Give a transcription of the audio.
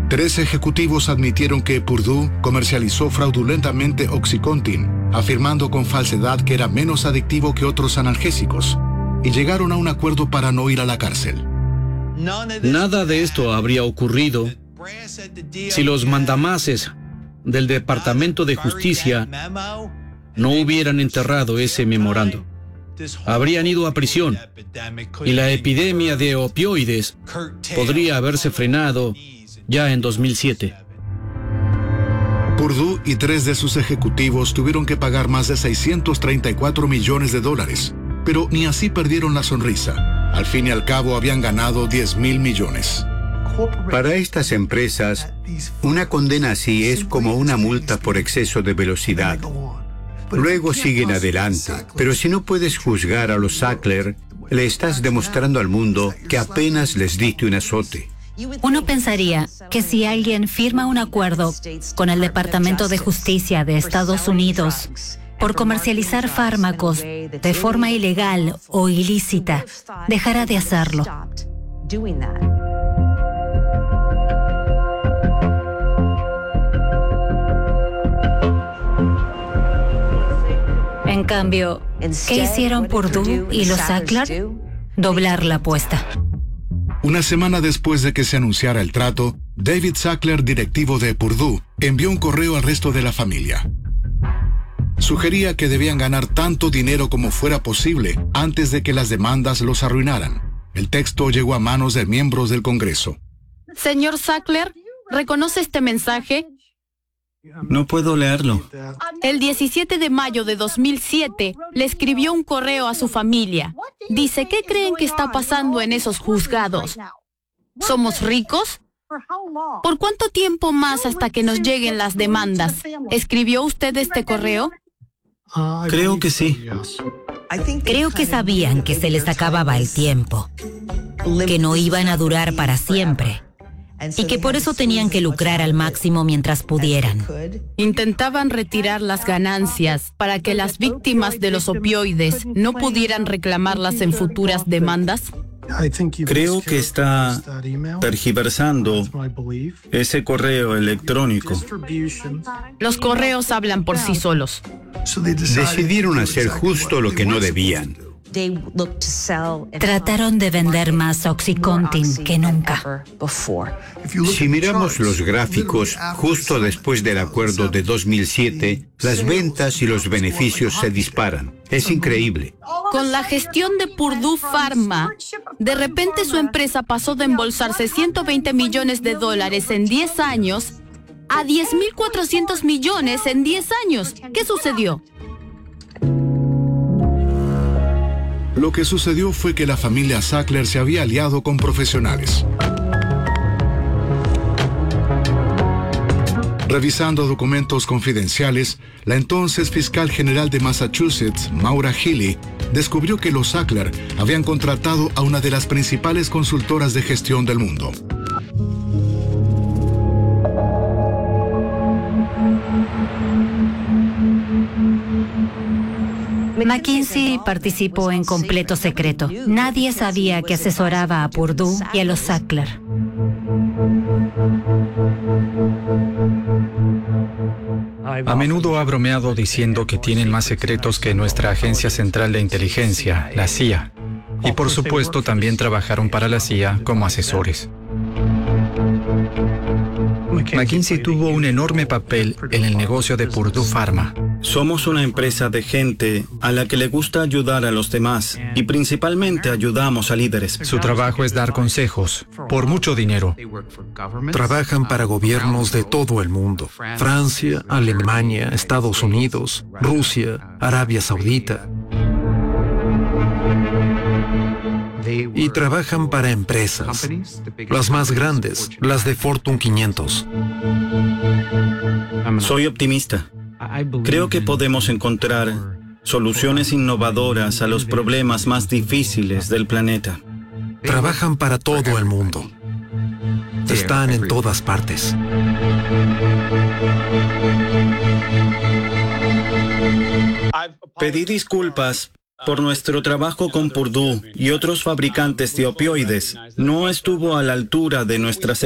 3 ejecutivos admitieron que Purdue comercializó fraudulentamente Oxycontin, afirmando con falsedad que era menos adictivo que otros analgésicos, y llegaron a un acuerdo para no ir a la cárcel. Nada de esto habría ocurrido si los mandamases del Departamento de Justicia no hubieran enterrado ese memorando. Habrían ido a prisión y la epidemia de opioides podría haberse frenado ya en 2007. Purdue y 3 de sus ejecutivos tuvieron que pagar más de $634 millones, pero ni así perdieron la sonrisa. Al fin y al cabo habían ganado $10,000 millones. Para estas empresas, una condena así es como una multa por exceso de velocidad. Luego siguen adelante, pero si no puedes juzgar a los Sackler, le estás demostrando al mundo que apenas les diste un azote. Uno pensaría que si alguien firma un acuerdo con el Departamento de Justicia de Estados Unidos por comercializar fármacos de forma ilegal o ilícita, dejará de hacerlo. En cambio, ¿qué hicieron Purdue y los Sackler? Doblar la apuesta. Una semana después de que se anunciara el trato, David Sackler, directivo de Purdue, envió un correo al resto de la familia. Sugería que debían ganar tanto dinero como fuera posible antes de que las demandas los arruinaran. El texto llegó a manos de miembros del Congreso. Señor Sackler, ¿reconoce este mensaje? No puedo leerlo. El 17 de mayo de 2007 le escribió un correo a su familia. Dice, ¿qué creen que está pasando en esos juzgados? ¿Somos ricos? ¿Por cuánto tiempo más hasta que nos lleguen las demandas? ¿Escribió usted este correo? Creo que sí. Creo que sabían que se les acababa el tiempo, que no iban a durar para siempre, y que por eso tenían que lucrar al máximo mientras pudieran. Intentaban retirar las ganancias para que las víctimas de los opioides no pudieran reclamarlas en futuras demandas. Creo que está tergiversando ese correo electrónico. Los correos hablan por sí solos. Decidieron hacer justo lo que no debían. Trataron de vender más Oxycontin que nunca. Si miramos los gráficos, justo después del acuerdo de 2007, las ventas y los beneficios se disparan. Es increíble. Con la gestión de Purdue Pharma, de repente su empresa pasó de embolsarse $120 millones en 10 años a 10.400 millones en 10 años. ¿Qué sucedió? Lo que sucedió fue que la familia Sackler se había aliado con profesionales. Revisando documentos confidenciales, la entonces fiscal general de Massachusetts, Maura Healey, descubrió que los Sackler habían contratado a una de las principales consultoras de gestión del mundo. McKinsey participó en completo secreto. Nadie sabía que asesoraba a Purdue y a los Sackler. A menudo ha bromeado diciendo que tienen más secretos que nuestra agencia central de inteligencia, la CIA. Y por supuesto también trabajaron para la CIA como asesores. McKinsey tuvo un enorme papel en el negocio de Purdue Pharma. Somos una empresa de gente a la que le gusta ayudar a los demás y principalmente ayudamos a líderes. Su trabajo es dar consejos por mucho dinero. Trabajan para gobiernos de todo el mundo: Francia, Alemania, Estados Unidos, Rusia, Arabia Saudita. Y trabajan para empresas, las más grandes, las de Fortune 500. Soy optimista. Creo que podemos encontrar soluciones innovadoras a los problemas más difíciles del planeta. Trabajan para todo el mundo. Están en todas partes. Pedí disculpas por nuestro trabajo con Purdue y otros fabricantes de opioides. No estuvo a la altura de nuestras